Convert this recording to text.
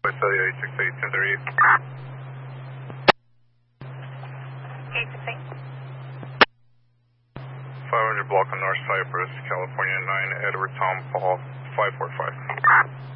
I tell you 868 1038. 500 block on North Cypress, California 9, Edward Tom Paul 545.